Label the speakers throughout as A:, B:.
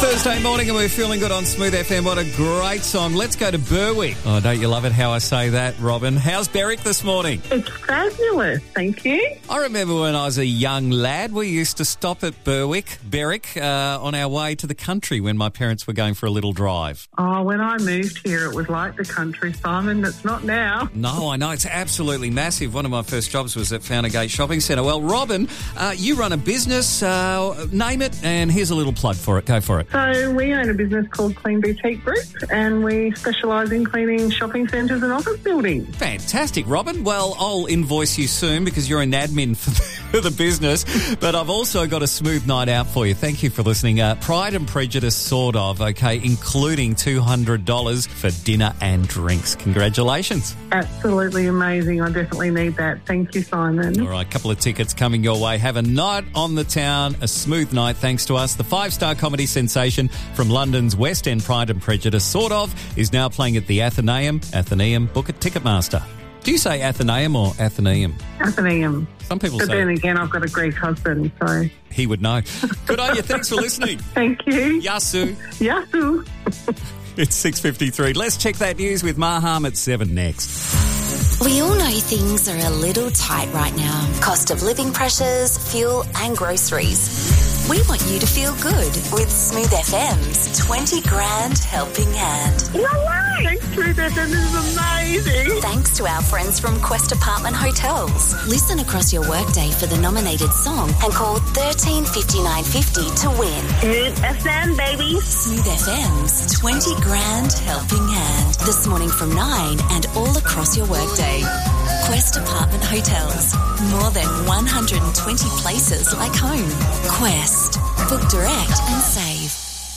A: Thursday morning and we're feeling good on Smooth FM. What a great song. Let's go to Berwick. Oh, don't you love it how I say that, Robin? How's Berwick this morning?
B: It's fabulous, thank you.
A: I remember when I was a young lad, we used to stop at Berwick on our way to the country when my parents were going for a little drive.
B: Oh, when I moved here, it was like the country, Simon. It's not now.
A: No, I know. It's absolutely massive. One of my first jobs was at Founder Gate Shopping Centre. Well, Robin, you run a business, name it, and here's a little plug for it. Go for it.
B: So we own a business called Clean Boutique Group and we specialise in cleaning shopping centres and office buildings.
A: Fantastic, Robin. Well, I'll invoice you soon because you're an admin for the business, but I've also got a smooth night out for you. Thank you for listening. Pride and Prejudice, sort of, okay, including $200 for dinner and drinks. Congratulations.
B: Absolutely amazing. I definitely need that. Thank you, Simon.
A: All right, a couple of tickets coming your way. Have a night on the town, a smooth night thanks to us. The 5-star comedy sensation from London's West End, Pride and Prejudice, sort of, is now playing at the Athenaeum. Athenaeum, book at Ticketmaster. Do you say Athenaeum or Athenaeum?
B: Athenaeum.
A: Some people
B: but
A: say...
B: But then again, I've got a Greek husband, so...
A: He would know. Good on you. Thanks for listening.
B: Thank you.
A: Yasu.
B: Yasu.
A: It's 6:53. Let's check that news with Maham at 7 next.
C: We all know things are a little tight right now. Cost of living pressures, fuel and groceries. We want you to feel good with Smooth FM's 20 grand helping hand.
B: No way! Smooth FM is amazing.
C: Thanks to our friends from Quest Apartment Hotels. Listen across your workday for the nominated song and call 13 5950 to win.
B: Smooth FM, baby.
C: Smooth FM's 20 grand helping hand. This morning from 9 and all across your workday. Quest Apartment Hotels. More than 120 places like home. Quest. Book direct and save.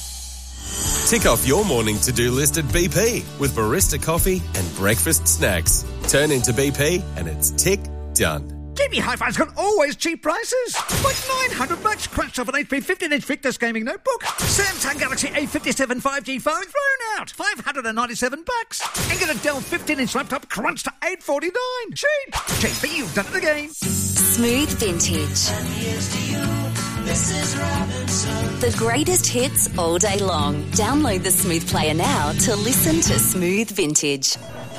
D: Tick off your morning to-do list at BP with barista coffee and breakfast snacks. Turn into BP and it's tick done.
E: JB Hi-Fi's got always cheap prices. Like $900 crunched off an HP 15-inch Victus gaming notebook. Samsung Galaxy A57 5G phone thrown out. $597. And get a Dell 15-inch laptop crunched to $849. Cheap. JB, you've done it again.
C: Smooth Vintage. The greatest hits all day long. Download the Smooth Player now to listen to Smooth Vintage.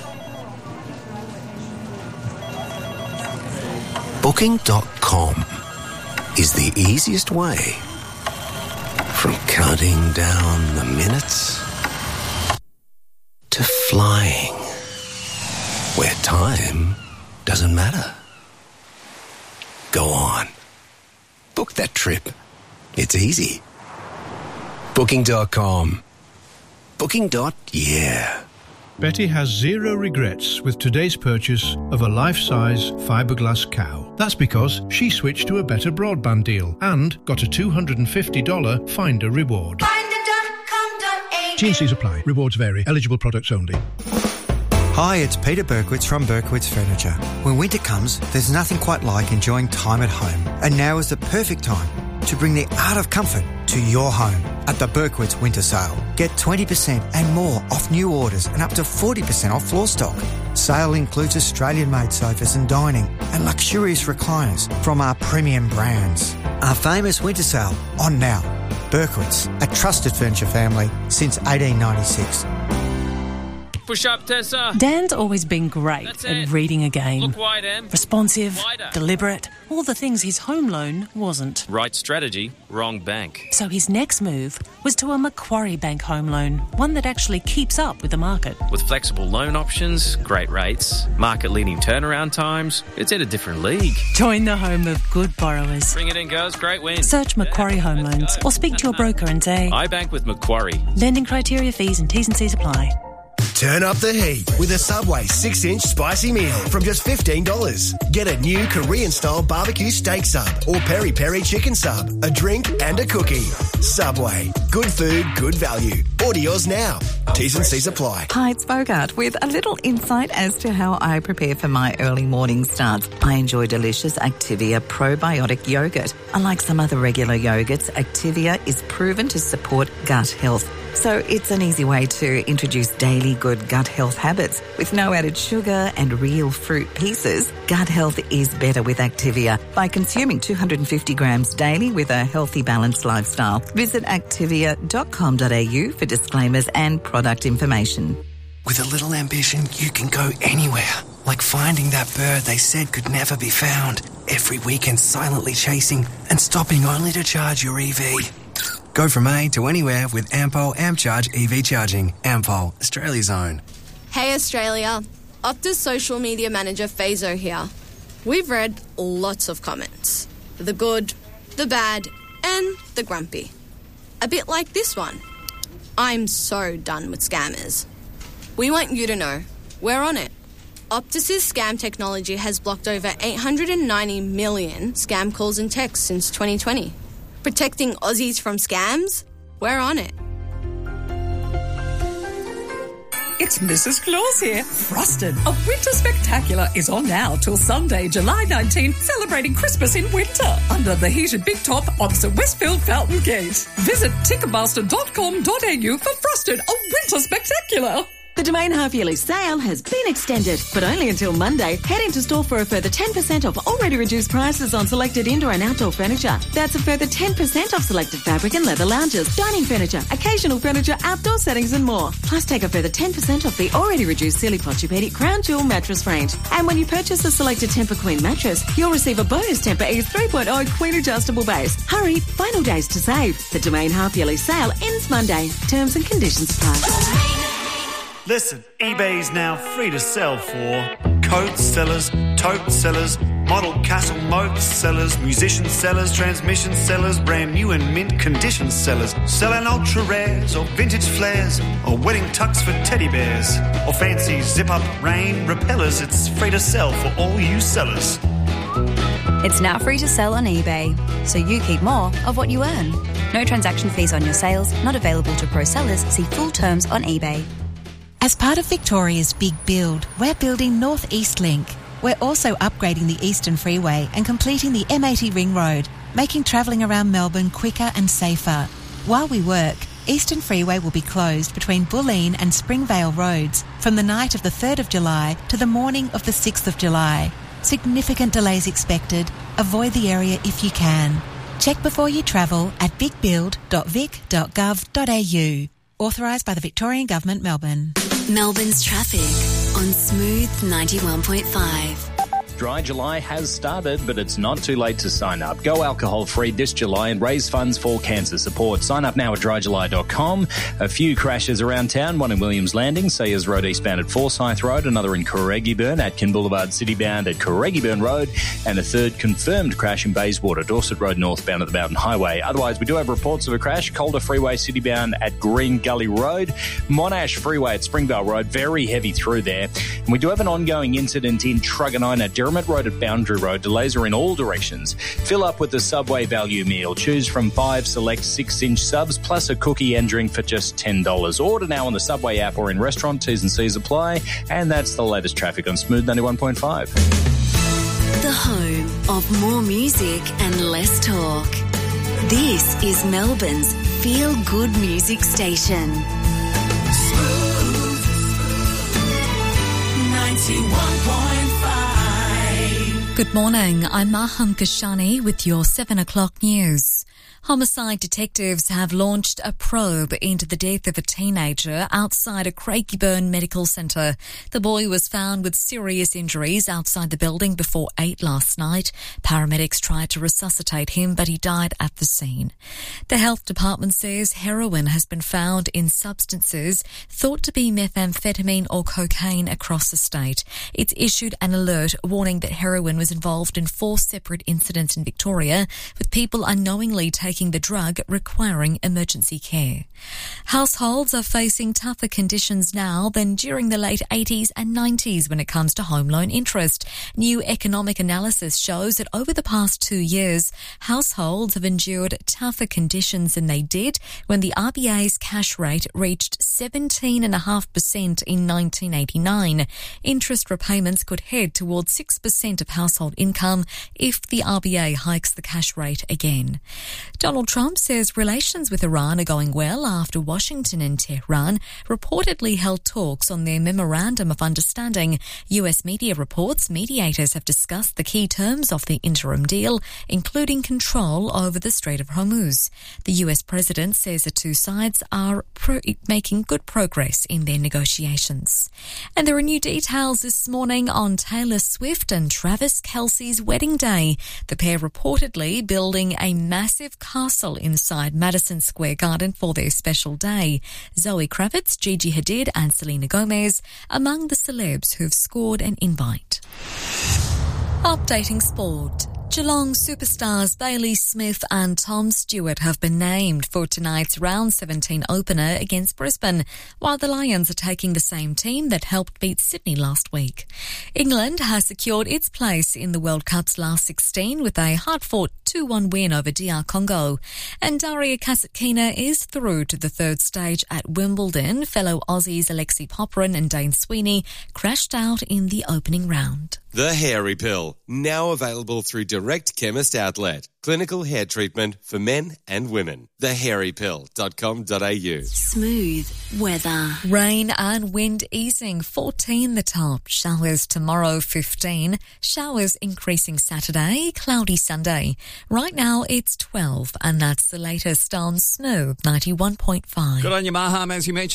F: Booking.com is the easiest way from counting down the minutes to flying where time doesn't matter. Go on. Book that trip. It's easy. Booking.com. Booking.yeah.
G: Betty has zero regrets with today's purchase of a life-size fiberglass cow. That's because she switched to a better broadband deal and got a $250 Finder reward. Finder.com.au. T&Cs apply. Rewards vary. Eligible products only.
H: Hi, it's Peter Berkowitz from Berkowitz Furniture. When winter comes, there's nothing quite like enjoying time at home. And now is the perfect time to bring the art of comfort to your home at the Berkowitz Winter Sale. Get 20% and more off new orders and up to 40% off floor stock. Sale includes Australian-made sofas and dining and luxurious recliners from our premium brands. Our famous winter sale on now. Berkowitz, a trusted furniture family since 1896.
I: Push up, Tessa.
J: Dan's always been great at reading a game.
I: Look wide, Em.
J: Responsive,
I: Wider.
J: deliberate, all the things his home loan wasn't.
I: Right strategy, wrong bank.
J: So his next move was to a Macquarie Bank home loan, one that actually keeps up with the market.
I: With flexible loan options, great rates, market-leading turnaround times, it's in a different league.
J: Join the home of good borrowers.
I: Bring it in, girls. Great win.
J: Search Macquarie Home Loans or speak to your broker and say,
I: I bank with Macquarie.
J: Lending criteria, fees and T's and C's apply.
K: Turn up the heat with a Subway 6-inch spicy meal from just $15. Get a new Korean-style barbecue steak sub or peri-peri chicken sub, a drink and a cookie. Subway. Good food, good value. Order yours now. T's and C's apply.
L: Hi, it's Bogart with a little insight as to how I prepare for my early morning starts. I enjoy delicious Activia probiotic yogurt. Unlike some other regular yogurts, Activia is proven to support gut health. So it's an easy way to introduce daily good gut health habits. With no added sugar and real fruit pieces, gut health is better with Activia by consuming 250 grams daily with a healthy, balanced lifestyle. Visit Activia activia.com.au for disclaimers and product information.
F: With a little ambition, you can go anywhere. Like finding that bird they said could never be found. Every weekend silently chasing and stopping only to charge your EV. Go from A to anywhere with Ampol AmpCharge EV charging. Ampol, Australia's own.
M: Hey Australia, Optus social media manager Fazo here. We've read lots of comments. The good, the bad, and the grumpy. A bit like this one. I'm so done with scammers. We want you to know, we're on it. Optus's scam technology has blocked over 890 million scam calls and texts since 2020. Protecting Aussies from scams? We're on it.
N: It's Mrs. Claus here. Frosted, a winter spectacular, is on now till Sunday, July 19, celebrating Christmas in winter under the heated big top opposite Westfield Fountain Gate. Visit ticketmaster.com.au for Frosted, a winter spectacular.
O: The Domain half-yearly sale has been extended, but only until Monday. Head into store for a further 10% off already reduced prices on selected indoor and outdoor furniture. That's a further 10% off selected fabric and leather lounges, dining furniture, occasional furniture, outdoor settings and more. Plus take a further 10% off the already reduced Sealy Posturepedic Crown Jewel mattress range. And when you purchase a selected Tempur Queen mattress, you'll receive a bonus Tempur Ease 3.0 Queen adjustable base. Hurry, final days to save. The Domain half-yearly sale ends Monday. Terms and conditions apply.
P: Listen, eBay's now free to sell for coat sellers, tote sellers, model castle moat sellers, musician sellers, transmission sellers, brand new and mint condition sellers, selling ultra rares or vintage flares or wedding tux for teddy bears or fancy zip-up rain repellers. It's free to sell for all you sellers.
Q: It's now free to sell on eBay, so you keep more of what you earn. No transaction fees on your sales, not available to pro sellers. See full terms on eBay.
R: As part of Victoria's Big Build, we're building North East Link. We're also upgrading the Eastern Freeway and completing the M80 Ring Road, making travelling around Melbourne quicker and safer. While we work, Eastern Freeway will be closed between Bulleen and Springvale Roads from the night of the 3rd of July to the morning of the 6th of July. Significant delays expected. Avoid the area if you can. Check before you travel at bigbuild.vic.gov.au. Authorised by the Victorian Government, Melbourne.
C: Melbourne's traffic on Smooth 91.5.
S: Dry July has started, but it's not too late to sign up. Go alcohol-free this July and raise funds for cancer support. Sign up now at dryjuly.com. A few crashes around town, one in Williams Landing, Sayers Road eastbound at Forsyth Road, another in Correggiburn, Atkin Boulevard citybound at Correggiburn Road, and a third confirmed crash in Bayswater, Dorset Road northbound at the Mountain Highway. Otherwise, we do have reports of a crash, Calder Freeway citybound at Green Gully Road, Monash Freeway at Springvale Road, very heavy through there. And we do have an ongoing incident in Truganina, Derrimut Road at Boundary Road. Delays are in all directions. Fill up with the Subway value meal. Choose from 5 select 6-inch subs plus a cookie and drink for just $10. Order now on the Subway app or in restaurant. T's and C's apply. And that's the latest traffic on Smooth 91.5.
C: The home of more music and less talk. This is Melbourne's feel-good music station.
T: Smooth 91.5.
U: Good morning, I'm Maham Kashani with your 7 o'clock news. Homicide detectives have launched a probe into the death of a teenager outside a Craigieburn Medical Centre. The boy was found with serious injuries outside the building before 8 last night. Paramedics tried to resuscitate him, but he died at the scene. The health department says heroin has been found in substances thought to be methamphetamine or cocaine across the state. It's issued an alert warning that heroin was involved in 4 separate incidents in Victoria, with people unknowingly taking the drug requiring emergency care. Households are facing tougher conditions now than during the late 80s and 90s when it comes to home loan interest. New economic analysis shows that over the past 2 years, households have endured tougher conditions than they did when the RBA's cash rate reached 17.5% in 1989. Interest repayments could head towards 6% of household income if the RBA hikes the cash rate again. Donald Trump says relations with Iran are going well after Washington and Tehran reportedly held talks on their Memorandum of Understanding. US media reports mediators have discussed the key terms of the interim deal, including control over the Strait of Hormuz. The US president says the two sides are making good progress in their negotiations. And there are new details this morning on Taylor Swift and Travis Kelce's wedding day. The pair reportedly building a massive castle inside Madison Square Garden for their special day. Zoe Kravitz, Gigi Hadid and Selena Gomez among the celebs who've scored an invite. Updating sport. Geelong superstars Bailey Smith and Tom Stewart have been named for tonight's round 17 opener against Brisbane, while the Lions are taking the same team that helped beat Sydney last week. England has secured its place in the World Cup's last 16 with a hard-fought 2-1 win over DR Congo. And Daria Kasatkina is through to the third stage at Wimbledon. Fellow Aussies Alexei Popyrin and Dane Sweeney crashed out in the opening round.
D: The Hairy Pill, now available through Direct Chemist Outlet. Clinical hair treatment for men and women. thehairypill.com.au.
C: Smooth weather.
U: Rain and wind easing, 14 the top. Showers tomorrow, 15. Showers increasing Saturday, cloudy Sunday. Right now it's 12, and that's the latest on Smooth 91.5.
A: Good on you, Maham, as you mentioned.